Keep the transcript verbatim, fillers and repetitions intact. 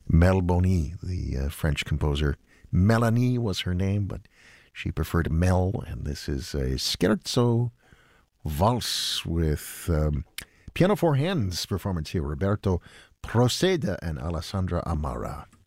Melbonie, the uh, French composer. Melanie was her name, but she preferred Mel, and this is a scherzo valse with um, piano four hands performance here. Roberto Proceda and Alessandra Amara.